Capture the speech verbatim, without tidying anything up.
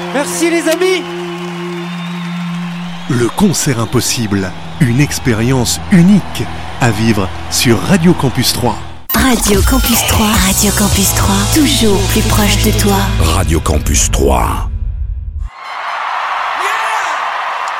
Merci les amis. Le concert impossible, une expérience unique à vivre sur Radio Campus trois. Radio Campus trois, Radio Campus trois, toujours plus proche de toi. Radio Campus trois.